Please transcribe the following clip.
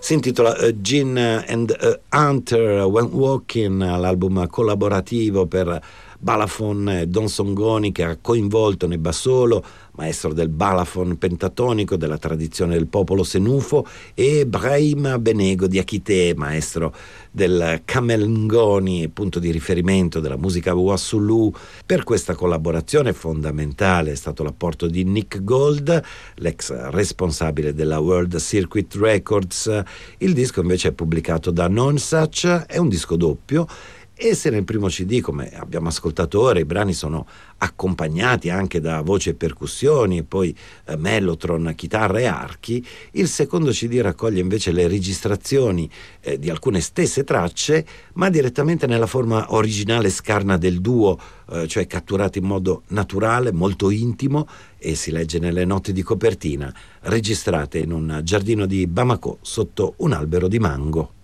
Si intitola Gin and Hunter Went Walking, l'album collaborativo per balafon e Don Songoni, che ha coinvolto Nebba Solo, maestro del balafon pentatonico della tradizione del popolo senufo, e Brahim Benego di Akite, maestro del Kamelngoni, punto di riferimento della musica Wassulu. Per questa collaborazione fondamentale è stato l'apporto di Nick Gold, l'ex responsabile della World Circuit Records. Il disco invece è pubblicato da Nonesuch, è un disco doppio, e se nel primo CD, come abbiamo ascoltato ora, i brani sono accompagnati anche da voci e percussioni e poi mellotron, chitarra e archi, il secondo CD raccoglie invece le registrazioni di alcune stesse tracce, ma direttamente nella forma originale scarna del duo, cioè catturate in modo naturale, molto intimo, e si legge nelle note di copertina, registrate in un giardino di Bamako sotto un albero di mango.